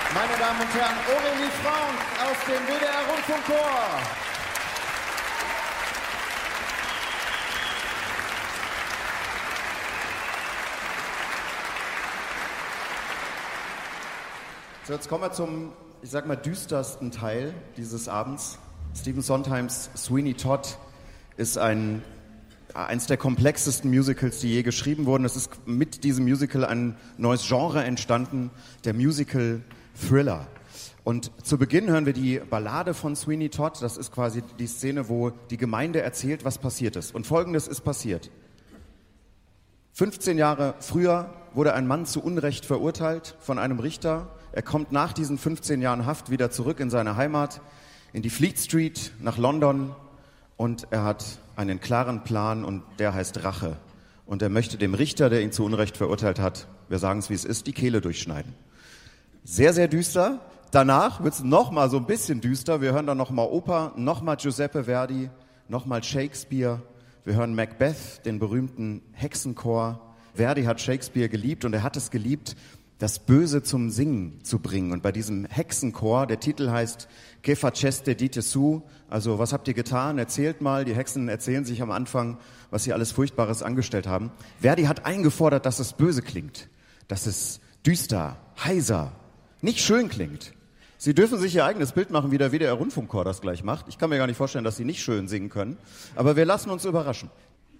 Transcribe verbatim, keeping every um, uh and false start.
Meine Damen und Herren, Aurélie Franck aus dem W D R-Rundfunkchor. So, jetzt kommen wir zum, ich sag mal, düstersten Teil dieses Abends. Stephen Sondheims Sweeney Todd ist ein, eins der komplexesten Musicals, die je geschrieben wurden. Es ist mit diesem Musical ein neues Genre entstanden, der Musical-Thriller. Und zu Beginn hören wir die Ballade von Sweeney Todd. Das ist quasi die Szene, wo die Gemeinde erzählt, was passiert ist. Und Folgendes ist passiert. fünfzehn Jahre früher wurde ein Mann zu Unrecht verurteilt von einem Richter. Er kommt nach diesen fünfzehn Jahren Haft wieder zurück in seine Heimat, in die Fleet Street nach London, und er hat einen klaren Plan und der heißt Rache. Und er möchte dem Richter, der ihn zu Unrecht verurteilt hat, wir sagen es wie es ist, die Kehle durchschneiden. Sehr, sehr düster. Danach wird es nochmal so ein bisschen düster. Wir hören dann nochmal Oper, nochmal Giuseppe Verdi, nochmal Shakespeare. Wir hören Macbeth, den berühmten Hexenchor. Verdi hat Shakespeare geliebt und er hat es geliebt, das Böse zum Singen zu bringen. Und bei diesem Hexenchor, der Titel heißt Che faceste dite su, also was habt ihr getan? Erzählt mal. Die Hexen erzählen sich am Anfang, was sie alles Furchtbares angestellt haben. Verdi hat eingefordert, dass es böse klingt, dass es düster, heiser, nicht schön klingt. Sie dürfen sich ihr eigenes Bild machen, wie der W D R-Rundfunkchor das gleich macht. Ich kann mir gar nicht vorstellen, dass sie nicht schön singen können. Aber wir lassen uns überraschen.